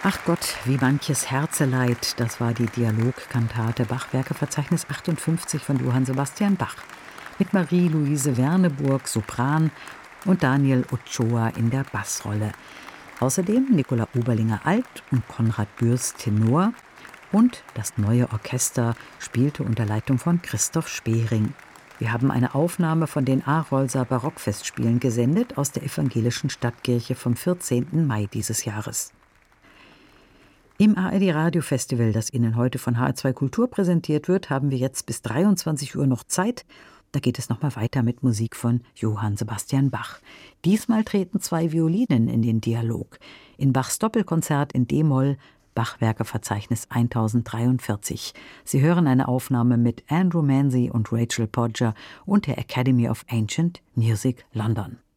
Ach Gott, wie manches Herzeleid, das war die Dialogkantate Bachwerkeverzeichnis 58 von Johann Sebastian Bach. Mit Marie-Louise Werneburg, Sopran, und Daniel Ochoa in der Bassrolle. Außerdem Nicola Oberlinger Alt und Konrad Bürst Tenor. Und das neue Orchester spielte unter Leitung von Christoph Spering. Wir haben eine Aufnahme von den Arolser Barockfestspielen gesendet aus der evangelischen Stadtkirche vom 14. Mai dieses Jahres. Im ARD Radio Festival, das Ihnen heute von HR2 Kultur präsentiert wird, haben wir jetzt bis 23 Uhr noch Zeit. Da geht es nochmal weiter mit Musik von Johann Sebastian Bach. Diesmal treten 2 Violinen in den Dialog. In Bachs Doppelkonzert in D-Moll, Bachwerkeverzeichnis 1043. Sie hören eine Aufnahme mit Andrew Manzi und Rachel Podger und der Academy of Ancient Music London.